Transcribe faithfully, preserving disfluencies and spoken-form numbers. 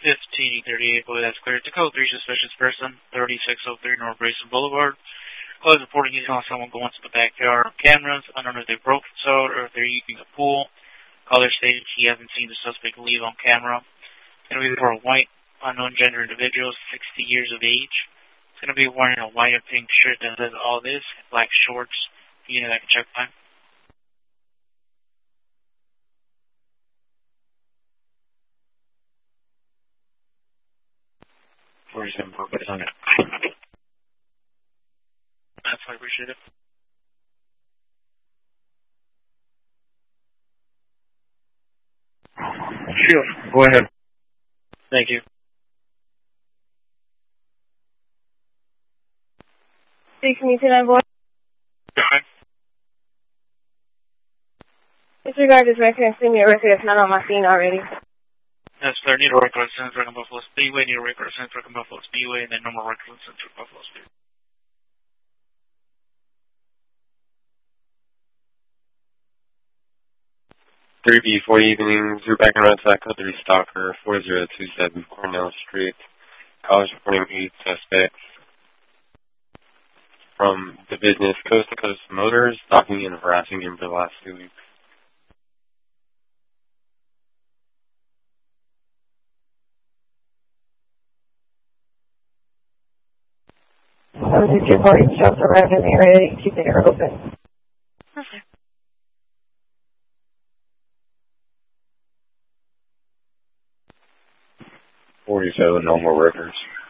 fifteen thirty-eight, boy, that's clear. To code three, suspicious person, thirty-six oh three North Grayson Boulevard. Call is reporting he's on someone going to the backyard cameras. I don't know if they're broken sold or if they're using a pool. Caller stated he hasn't seen the suspect leave on camera. It's going to be for a white, unknown gender individual, sixty years of age. It's going to be wearing a white and pink shirt that says all this, black shorts. You know, that can check time. forty-seven, four, put it on it. That's why I appreciate it. Sure, go ahead. Thank you. six me to that boy. Okay. Disregard this record and send me a record that's not on my scene already. Yes, sir. Need a record license for Buffalo Speedway. Need a record license for Buffalo Speedway, and then normal record license for Buffalo Speedway. three B, four evenings, Rebecca Ransack, three Stalker, four zero two seven Cornell Street. College reporting eight suspects from the business Coast to Coast Motors, stalking and harassing him for the last two weeks. This is your party shops around in the area. Keep the air open. Okay. forty-seven normal records.